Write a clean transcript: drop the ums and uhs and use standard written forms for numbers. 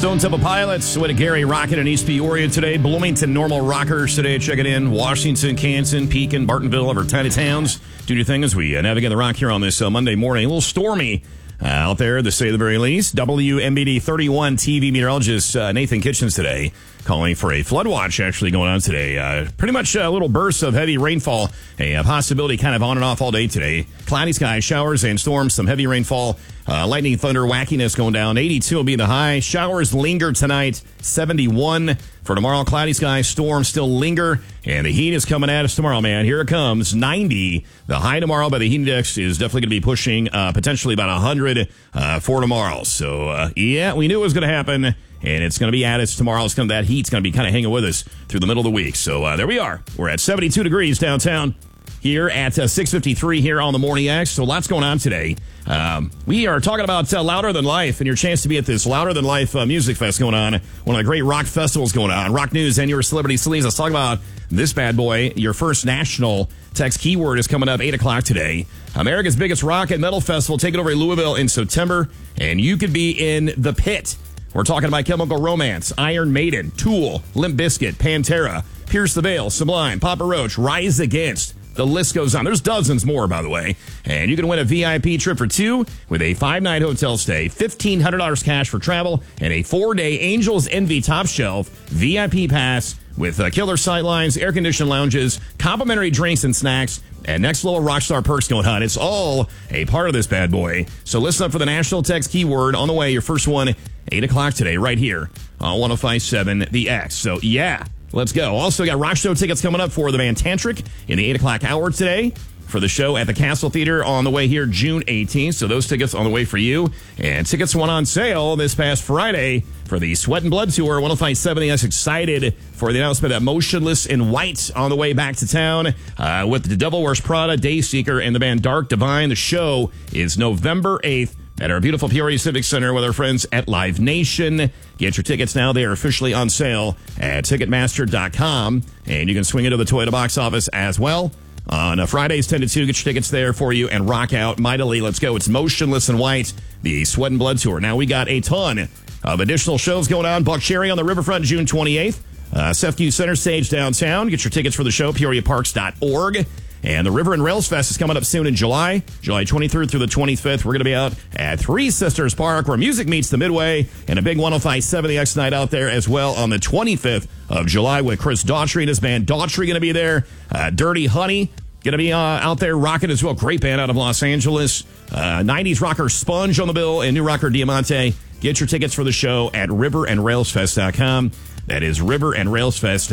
Stone Temple Pilots with a Gary Rocket and East Peoria today. Bloomington Normal Rockers today. Check it in. Washington, Canton, Pekin, Bartonville, of our tiny towns. Do your thing as we navigate the rock here on this Monday morning. A little stormy out there, to say the very least. WMBD 31 TV meteorologist Nathan Kitchens today calling for a flood watch actually going on today. Pretty much a little burst of heavy rainfall, a possibility kind of on and off all day today. Cloudy skies, showers and storms, some heavy rainfall, lightning, thunder, wackiness going down. 82 will be the high. Showers linger tonight, 71. For tomorrow, cloudy skies, storms still linger, and the heat is coming at us tomorrow, man. Here it comes, 90. The high tomorrow by the heat index is definitely going to be pushing potentially about 100 for tomorrow. So, yeah, we knew it was going to happen, and it's going to be at us tomorrow. That heat's going to be kind of hanging with us through the middle of the week. So, there we are. We're at 72 degrees downtown here at 6:53 here on the Morning X. So, lots going on today. We are talking about Louder Than Life and your chance to be at this Louder Than Life music fest going on. One of the great rock festivals going on. Rock News and your celebrity sleeves. Let's talk about this bad boy. Your first national text keyword is coming up 8 o'clock today. America's biggest rock and metal festival taking over Louisville in September, and you could be in the pit. We're talking about Chemical Romance, Iron Maiden, Tool, Limp Bizkit, Pantera, Pierce the Veil, Sublime, Papa Roach, Rise Against. The list goes on. There's dozens more, by the way. And you can win a VIP trip for two with a 5-night hotel stay, $1,500 cash for travel, and a 4-day Angels Envy Top Shelf VIP pass with killer sightlines, air-conditioned lounges, complimentary drinks and snacks, and next level rockstar perks going on. It's all a part of this bad boy. So listen up for the national text keyword on the way. Your first one, 8 o'clock today, right here on 105.7 The X. So, yeah. Let's go. Also got rock show tickets coming up for the band Tantric in the 8 o'clock hour today for the show at the Castle Theater on the way here June 18th. So those tickets on the way for you. And tickets went on sale this past Friday for the Sweat and Blood Tour. 105.7 us excited for the announcement that Motionless in White on the way back to town with the Devil Wears Prada, Dayseeker, and the band Dark Divine. The show is November 8th. At our beautiful Peoria Civic Center with our friends at Live Nation. Get your tickets now. They are officially on sale at Ticketmaster.com. And you can swing into the Toyota box office as well. On Fridays 10 to 2, get your tickets there for you and rock out mightily. Let's go. It's Motionless in White, the Sweat and Blood Tour. Now we got a ton of additional shows going on. Buck Cherry on the Riverfront, June 28th. Sefview Center Stage downtown. Get your tickets for the show, PeoriaParks.org. And the River and Rails Fest is coming up soon in July 23rd through the 25th. We're going to be out at Three Sisters Park where music meets the Midway, and a big 105.7 The X night out there as well on the 25th of July with Chris Daughtry and his band Daughtry going to be there. Dirty Honey going to be out there rocking as well. Great band out of Los Angeles. 90s rocker Sponge on the bill and new rocker Diamante. Get your tickets for the show at riverandrailsfest.com. That is riverandrailsfest.com.